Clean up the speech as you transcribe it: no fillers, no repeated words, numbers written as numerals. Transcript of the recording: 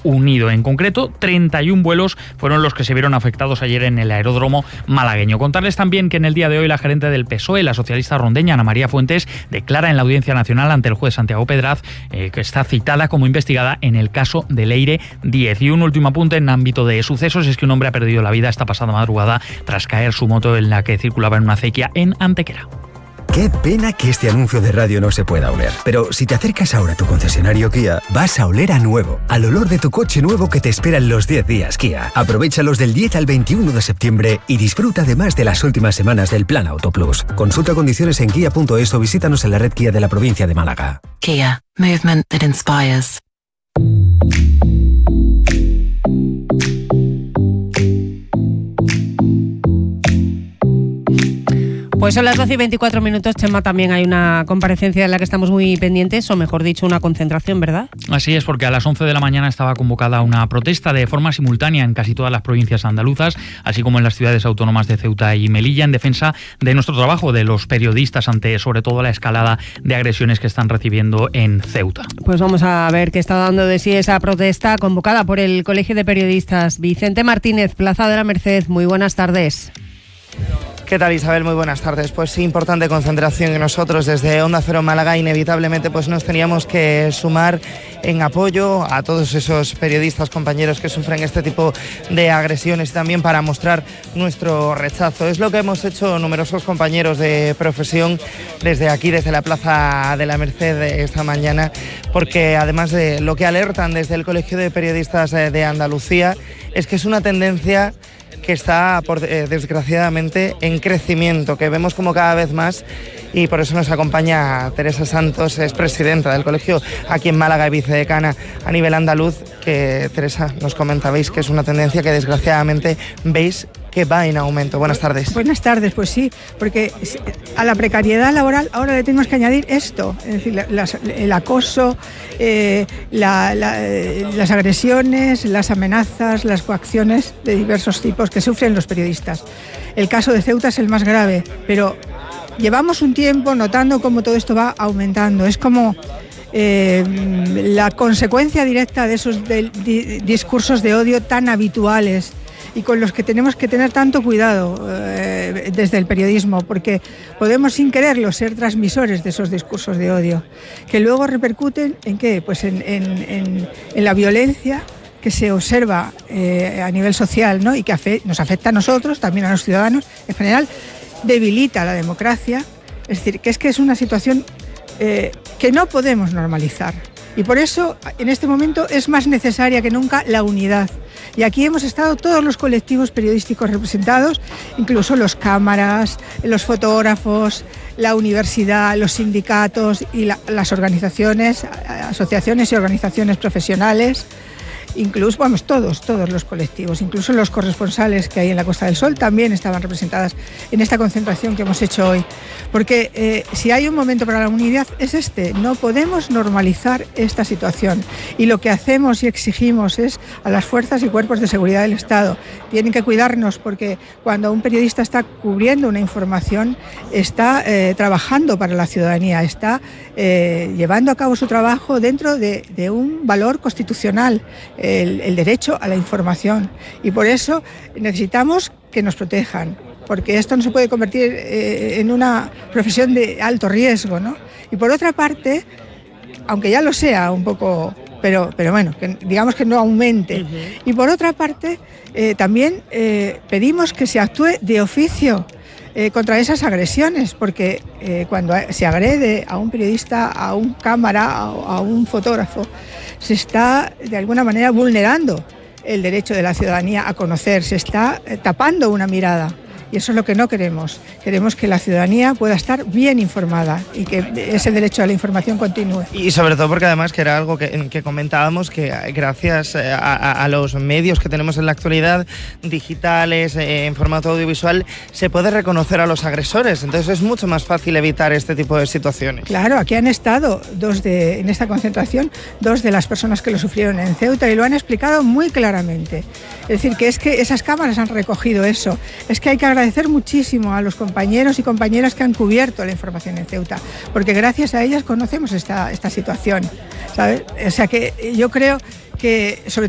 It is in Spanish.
Unido. En concreto, 31 vuelos fueron los que se vieron afectados ayer en el aeródromo malagueño. Contarles también que en el día de hoy la gerente del PSOE, la socialista rondeña Ana María Fuentes, declara en la Audiencia Nacional ante el juez Santiago Pedraz que está citada como investigada en el caso de Leire 10. Y un último apunte en ámbito de sucesos es que un hombre ha perdido la vida esta pasada madrugada tras caer su moto en la que circulaba en una acequia en Antequera. Qué pena que este anuncio de radio no se pueda oler. Pero si te acercas ahora a tu concesionario Kia, vas a oler a nuevo, al olor de tu coche nuevo que te espera en los 10 días Kia. Aprovéchalos del 10 al 21 de septiembre y disfruta además de las últimas semanas del Plan Auto Plus. Consulta condiciones en kia.es o visítanos en la red Kia de la provincia de Málaga. Kia, movement that inspires. Pues son las 12 y 24 minutos, Chema. También hay una comparecencia en la que estamos muy pendientes, o mejor dicho, una concentración, ¿verdad? Así es, porque a las 11 de la mañana estaba convocada una protesta de forma simultánea en casi todas las provincias andaluzas, así como en las ciudades autónomas de Ceuta y Melilla, en defensa de nuestro trabajo, de los periodistas, ante sobre todo la escalada de agresiones que están recibiendo en Ceuta. Pues vamos a ver qué está dando de sí esa protesta convocada por el Colegio de Periodistas. Vicente Martínez, Plaza de la Merced, muy buenas tardes. ¿Qué tal, Isabel? Muy buenas tardes. Pues sí, importante concentración, y nosotros desde Onda Cero Málaga inevitablemente pues nos teníamos que sumar en apoyo a todos esos periodistas, compañeros que sufren este tipo de agresiones, y también para mostrar nuestro rechazo. Es lo que hemos hecho numerosos compañeros de profesión desde aquí, desde la Plaza de la Merced esta mañana, porque además de lo que alertan desde el Colegio de Periodistas de Andalucía es que es una tendencia que está, desgraciadamente, en crecimiento, que vemos como cada vez más, y por eso nos acompaña Teresa Santos, es presidenta del colegio aquí en Málaga y vicedecana a nivel andaluz, que, Teresa, nos comentabais que es una tendencia que desgraciadamente veis que va en aumento. Buenas tardes. Buenas tardes, pues sí, porque a la precariedad laboral ahora le tenemos que añadir esto, es decir, el acoso, las agresiones, las amenazas, las coacciones de diversos tipos que sufren los periodistas. El caso de Ceuta es el más grave, pero llevamos un tiempo notando cómo todo esto va aumentando. Es como la consecuencia directa de esos discursos de odio tan habituales y con los que tenemos que tener tanto cuidado desde el periodismo, porque podemos sin quererlo ser transmisores de esos discursos de odio, que luego repercuten ¿en qué? Pues en la violencia que se observa a nivel social, ¿no? Y que nos afecta a nosotros, también a los ciudadanos, en general debilita la democracia. Es decir, que es una situación que no podemos normalizar. Y por eso, en este momento, es más necesaria que nunca la unidad. Y aquí hemos estado todos los colectivos periodísticos representados, incluso los cámaras, los fotógrafos, la universidad, los sindicatos y las organizaciones, asociaciones y organizaciones profesionales. Incluso, vamos, todos los colectivos, incluso los corresponsales que hay en la Costa del Sol también estaban representadas en esta concentración que hemos hecho hoy. Porque si hay un momento para la unidad es este, no podemos normalizar esta situación. Y lo que hacemos y exigimos es a las fuerzas y cuerpos de seguridad del Estado. Tienen que cuidarnos, porque cuando un periodista está cubriendo una información, está trabajando para la ciudadanía, está llevando a cabo su trabajo dentro de un valor constitucional, el derecho a la información, y por eso necesitamos que nos protejan, porque esto no se puede convertir en una profesión de alto riesgo, ¿no? Y por otra parte, aunque ya lo sea un poco, pero bueno, que digamos que no aumente. Y por otra parte, también pedimos que se actúe de oficio contra esas agresiones, porque cuando se agrede a un periodista, a un cámara, a un fotógrafo, se está de alguna manera vulnerando el derecho de la ciudadanía a conocer, se está tapando una mirada. Y eso es lo que no queremos. Queremos que la ciudadanía pueda estar bien informada y que ese derecho a la información continúe. Y sobre todo porque además que era algo que comentábamos, que gracias a los medios que tenemos en la actualidad, digitales, en formato audiovisual, se puede reconocer a los agresores. Entonces es mucho más fácil evitar este tipo de situaciones. Claro, aquí han estado en esta concentración dos de las personas que lo sufrieron en Ceuta y lo han explicado muy claramente. Es decir, que es que esas cámaras han recogido eso. Es que hay que agradecer muchísimo a los compañeros y compañeras que han cubierto la información en Ceuta, porque gracias a ellas conocemos esta situación, ¿sabes? O sea que yo creo que, sobre